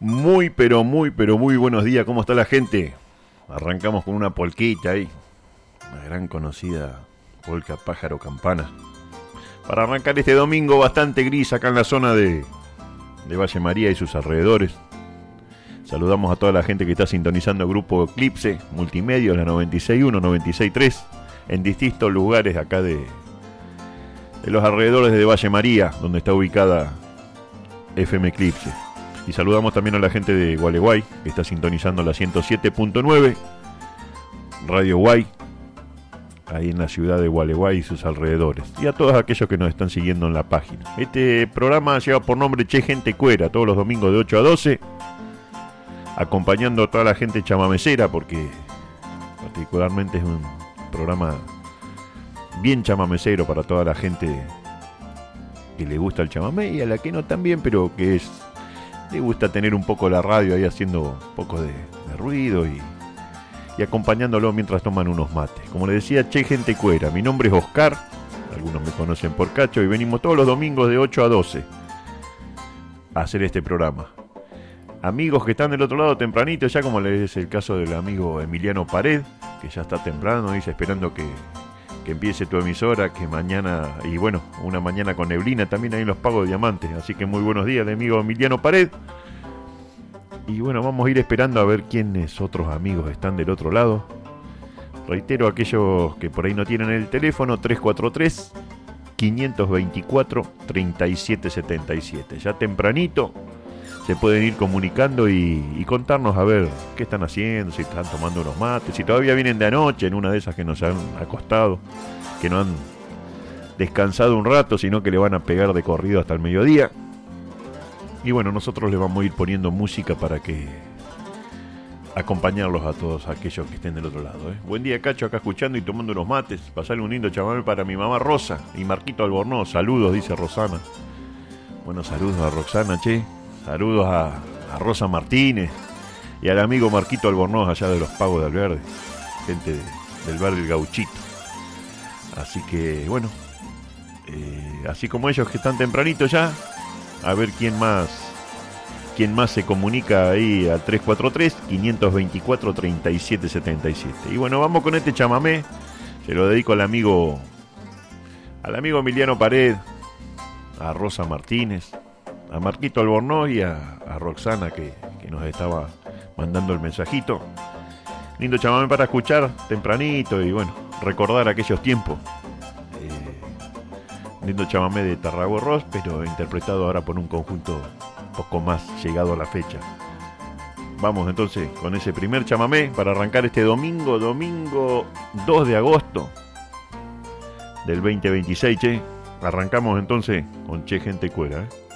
Muy buenos días. ¿Cómo está la gente? Arrancamos con una polquita ahí. Una gran conocida polca pájaro campana. Para arrancar este domingo bastante gris acá en la zona de Valle María y sus alrededores. Saludamos a toda la gente que está sintonizando Grupo Eclipse Multimedios, la 96.1, 96.3, en distintos lugares acá de los alrededores de Valle María, donde está ubicada FM Eclipse. Y saludamos también a la gente de Gualeguay, que está sintonizando la 107.9, Radio Guay, ahí en la ciudad de Gualeguay y sus alrededores. Y a todos aquellos que nos están siguiendo en la página. Este programa lleva por nombre Che Gente Cuera, todos los domingos de 8 a 12, acompañando a toda la gente chamamecera, porque particularmente es un programa bien chamamecero para toda la gente que le gusta el chamamé y a la que no también, pero que le gusta tener un poco la radio ahí haciendo un poco de ruido y acompañándolo mientras toman unos mates. Como les decía, Che Gente Cuera, mi nombre es Oscar, algunos me conocen por Cacho, y venimos todos los domingos de 8 a 12 a hacer este programa. Amigos que están del otro lado tempranito, ya como es el caso del amigo Emiliano Pared, que ya está temprano, dice, esperando que empiece tu emisora, que mañana, y bueno, una mañana con neblina también ahí en los Pagos de Diamantes. Así que muy buenos días, el amigo Emiliano Pared. Y bueno, vamos a ir esperando a ver quiénes otros amigos están del otro lado. Reitero, aquellos que por ahí no tienen el teléfono, 343-524-3777. Ya tempranito se pueden ir comunicando y contarnos a ver qué están haciendo, si están tomando unos mates, si todavía vienen de anoche, en una de esas que nos han acostado, que no han descansado un rato, sino que le van a pegar de corrido hasta el mediodía. Y bueno, nosotros les vamos a ir poniendo música para que acompañarlos a todos aquellos que estén del otro lado. Buen día, Cacho, acá escuchando y tomando unos mates. Pasarle un lindo chamamé para mi mamá Rosa y Marquito Albornoz. Saludos, dice Rosana. Bueno, saludos a Roxana, che. Saludos a Rosa Martínez y al amigo Marquito Albornoz allá de los Pagos de Alverde, gente del barrio El Gauchito. Así que bueno, así como ellos que están tempranito ya, a ver quién más se comunica ahí al 343-524-3777. Y bueno, vamos con este chamamé, se lo dedico al amigo Emiliano Pared, a Rosa Martínez, a Marquito Albornoz y a Roxana que nos estaba mandando el mensajito. Lindo chamamé para escuchar tempranito y bueno, recordar aquellos tiempos. Lindo chamamé de Tarragó Ross, pero interpretado ahora por un conjunto un poco más llegado a la fecha. Vamos entonces con ese primer chamamé para arrancar este domingo 2 de agosto del 2026, che. Arrancamos entonces con Che Gente Cuera,